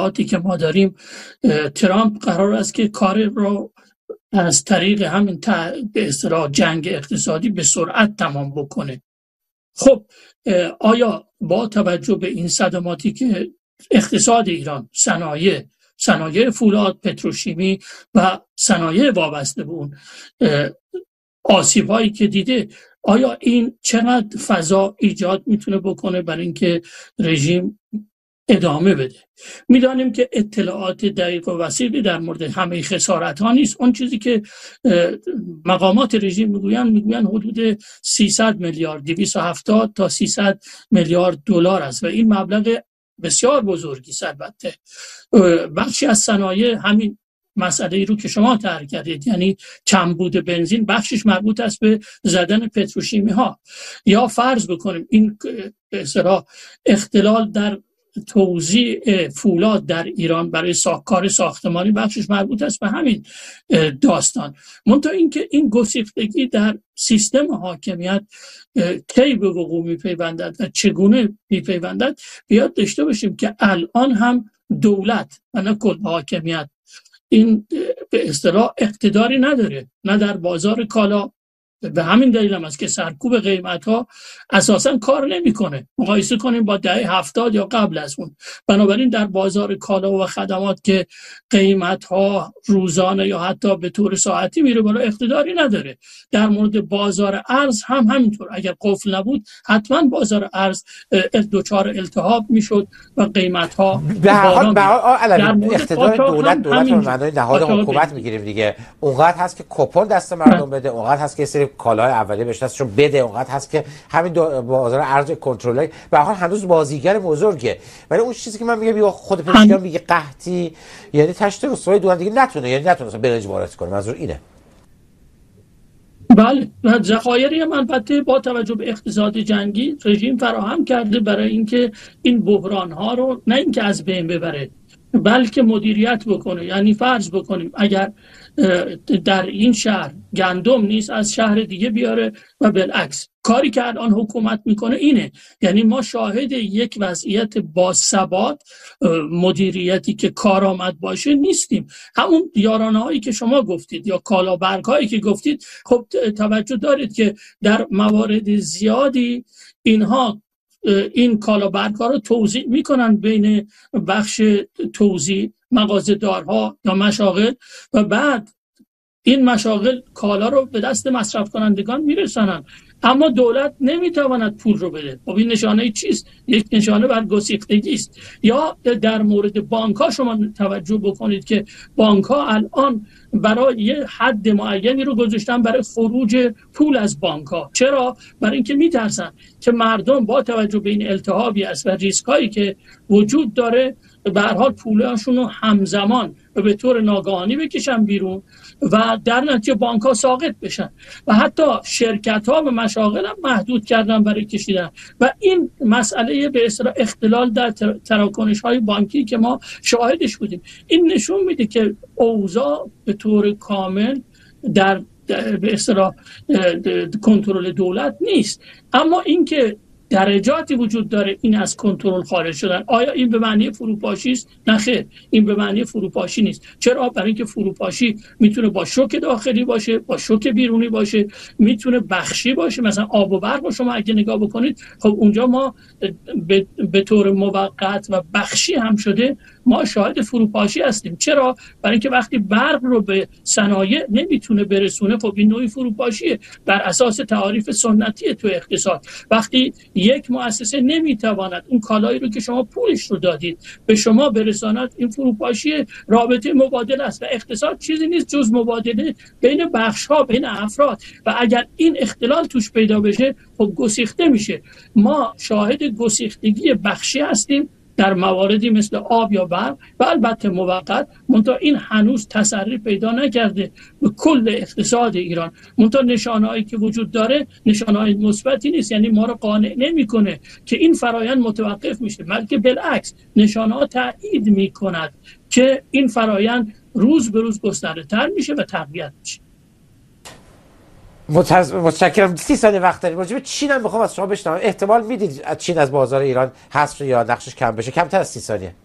اطلاعاتی که ما داریم ترامپ قرار است که کار رو از طریق همین به اصطلاح جنگ اقتصادی به سرعت تمام بکنه. خب آیا با توجه به این صدماتی که اقتصاد ایران، صنایع فولاد، پتروشیمی و صنایع وابسته به اون آسیب‌هایی که دیده، آیا این چقدر فضا ایجاد میتونه بکنه برای اینکه رژیم ادامه بده؟ میدانیم که اطلاعات دقیق و وسیعی در مورد همه خسارت ها نیست. اون چیزی که مقامات رژیم میگوین حدود 300 میلیارد 270 تا 300 میلیارد دلار است و این مبلغ بسیار بزرگی است. البته بخشی از صنایع همین مسئله ای رو که شما طرح کردید، یعنی کمبود بنزین، بخشش مربوط است به زدن پتروشیمی ها. یا فرض بکنیم این به اصطلاح اختلال در توزیع فولاد در ایران برای کار ساختمانی، بخشش مربوط است به همین داستان. منتها اینکه این گسیختگی در سیستم حاکمیت کی به وقوع میپیوندد و چگونه میپیوندد، بیاد داشته باشیم که الان هم دولت و نه کل حاکمیت این به اصطلاح اقتداری نداره، نه در بازار کالا. به همین دلیل هم است که سرکوب قیمت ها اساسا کار نمیکنه. مقایسه کنیم با دهه 70 یا قبل از اون. بنابراین در بازار کالا و خدمات که قیمت ها روزانه یا حتی به طور ساعتی میره بالا، اقتداری نداره. در مورد بازار ارز هم همینطور. اگر قفل نبود حتما بازار ارز دچار التهاب میشد و قیمت ها به هر حال اقتدار دولت رو معنای نهاد حکومت میگیریم دیگه. اونقدر هست که کوپن دست مردم بده، اونقدر هست که سری کالای اولیه بهش دستشون بده، اونقدر هست که همین بازار ارز کنترل. به هر حال هنوز بازیگر بزرگه. ولی اون چیزی که من میگم، یا خود پزشکان میگه قحطی، یعنی تشت رسوای دولت دیگه نتونه برنج وارد کنه. منظور اینه. بله، ذخایری هم البته با توجه به اقتصاد جنگی رژیم فراهم کرده برای اینکه این بحران ها رو نه اینکه از بین ببره بلکه مدیریت بکنه. یعنی فرض بکنیم اگر در این شهر گندم نیست، از شهر دیگه بیاره و بالعکس. کاری که الان حکومت میکنه اینه. یعنی ما شاهد یک وضعیت با ثبات مدیریتی که کارآمد باشه نیستیم. همون یارانه‌هایی که شما گفتید یا کالابرگ‌هایی که گفتید، خب توجه دارید که در موارد زیادی اینها این کالابرگ‌ها رو توزیع میکنن بین بخش توزیع، مغازه‌دارها یا مشاغل، و بعد این مشاغل کالا رو به دست مصرف کنندگان میرسانن، اما دولت نمیتواند پول رو بده. خب این نشانه چیست؟ یک نشانه بر گسیختگی است. یا در مورد بانک ها شما توجه بکنید که بانک ها الان برای یه حد معینی رو گذاشتن برای خروج پول از بانک ها. چرا؟ برای اینکه میترسن که مردم با توجه به این التهابی است و ریسک هایی که وجود داره، به هر حال پولاشون رو همزمان و به طور ناگهانی بکشن بیرون و در نتیجه بانک ها ساقط بشن و حتی شرکت ها و مشاغل هم محدود کردن برای کشیدن. و این مسئله به اصطلاح اختلال در تراکنش های بانکی که ما شاهدش بودیم، این نشون میده که اوضاع به طور کامل در به اصطلاح کنترل دولت نیست. اما اینکه درجاتی وجود داره این از کنترل خارج شدن، آیا این به معنی فروپاشی است؟ نه خیر، این به معنی فروپاشی نیست. چرا؟ برای اینکه فروپاشی میتونه با شوک داخلی باشه، با شوک بیرونی باشه، میتونه بخشی باشه. مثلا آب و برق رو شما اگه نگاه بکنید، خب اونجا ما به طور موقت و بخشی هم شده ما شاهد فروپاشی هستیم. چرا؟ برای اینکه وقتی برق رو به صنایع نمیتونه برسونه، خب این نوعی فروپاشیه بر اساس تعاریف سنتی تو اقتصاد. وقتی یک مؤسسه نمیتواند اون کالایی رو که شما پولش رو دادید به شما برساند، این فروپاشی رابطه مبادله است و اقتصاد چیزی نیست جز مبادله بین بخش‌ها، بین افراد. و اگر این اختلال توش پیدا بشه، خب گسیخته میشه. ما شاهد گسیختگی بخشی هستیم در مواردی مثل آب یا برق و البته موقت، منتها این هنوز تسری پیدا نکرده به کل اقتصاد ایران. منتها نشانه‌هایی که وجود داره نشانه‌های مثبتی نیست، یعنی ما رو قانع نمی‌کنه که این فرایند متوقف میشه، بلکه بالعکس نشانه‌ها تایید می‌کند که این فرایند روز به روز گسترده‌تر میشه و تقویت میشه. متشکرم. 30 ثانیه وقت داریم. راجع به چین هم میخوام از شما بشنوم. احتمال میدید چین از بازار ایران حذف یا نقشش کم بشه؟ کمتر از 30 ثانیه.